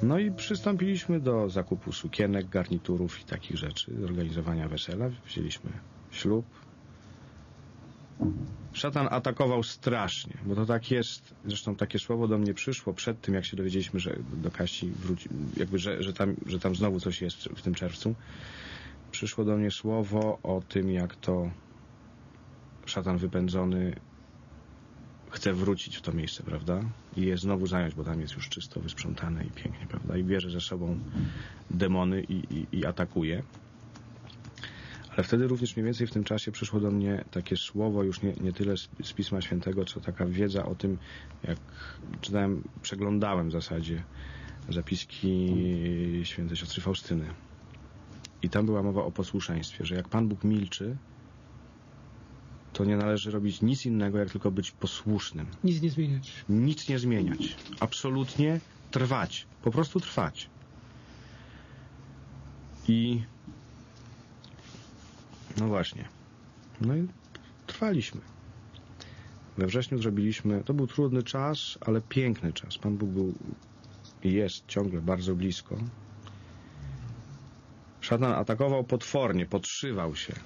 No i przystąpiliśmy do zakupu sukienek, garniturów i takich rzeczy, organizowania wesela. Wzięliśmy ślub. Szatan atakował strasznie, bo to tak jest. Zresztą takie słowo do mnie przyszło przed tym, jak się dowiedzieliśmy, że do Kasi wróci, jakby, że tam znowu coś jest w tym czerwcu. Przyszło do mnie słowo o tym, jak to szatan wypędzony chce wrócić w to miejsce, prawda? I je znowu zająć, bo tam jest już czysto wysprzątane i pięknie, prawda? I bierze ze sobą demony i atakuje. Ale wtedy również mniej więcej w tym czasie przyszło do mnie takie słowo, już nie tyle z Pisma Świętego, co taka wiedza o tym, jak czytałem, przeglądałem w zasadzie zapiski świętej siostry Faustyny. I tam była mowa o posłuszeństwie, że jak Pan Bóg milczy, to nie należy robić nic innego, jak tylko być posłusznym. Nic nie zmieniać. Nic nie zmieniać. Absolutnie trwać. Po prostu trwać. I no właśnie. No i trwaliśmy. We wrześniu zrobiliśmy, to był trudny czas, ale piękny czas. Pan Bóg był i jest ciągle bardzo blisko. Szatan atakował potwornie, podszywał się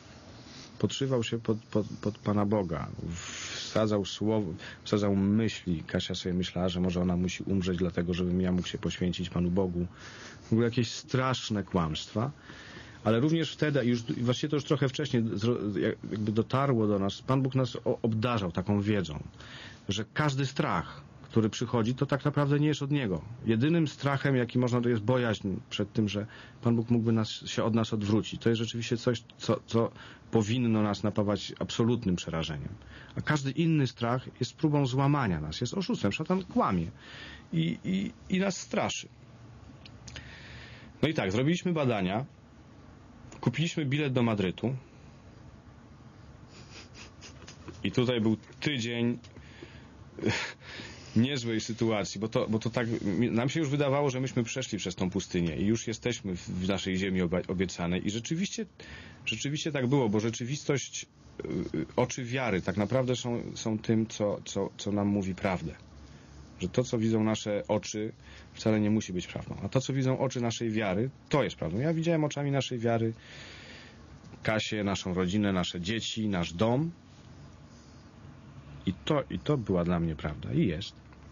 pod Pana Boga. Wsadzał myśli. Kasia sobie myślała, że może ona musi umrzeć dlatego, żebym ja mógł się poświęcić Panu Bogu. W ogóle jakieś straszne kłamstwa. Ale również wtedy, właściwie to już trochę wcześniej jakby dotarło do nas, Pan Bóg nas obdarzał taką wiedzą, że każdy strach, który przychodzi, to tak naprawdę nie jest od Niego. Jedynym strachem, jaki można, to jest bojaźń przed tym, że Pan Bóg mógłby się od nas odwrócić. To jest rzeczywiście coś, co powinno nas napawać absolutnym przerażeniem. A każdy inny strach jest próbą złamania nas, jest oszustwem. Szatan kłamie i nas straszy. No i tak, zrobiliśmy badania, kupiliśmy bilet do Madrytu i tutaj był tydzień niezłej sytuacji, bo to tak, nam się już wydawało, że myśmy przeszli przez tą pustynię i już jesteśmy w naszej ziemi obiecanej i rzeczywiście tak było, bo rzeczywistość, oczy wiary tak naprawdę są tym, co nam mówi prawdę. Że to, co widzą nasze oczy, wcale nie musi być prawdą. A to, co widzą oczy naszej wiary, to jest prawdą. Ja widziałem oczami naszej wiary Kasię, naszą rodzinę, nasze dzieci, nasz dom. I to była dla mnie prawda. I jest.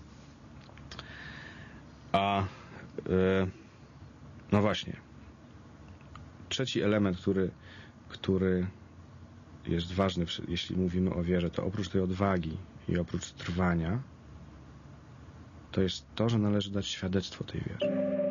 No właśnie. Trzeci element, który jest ważny, jeśli mówimy o wierze, to oprócz tej odwagi i oprócz trwania, to jest to, że należy dać świadectwo tej wierze.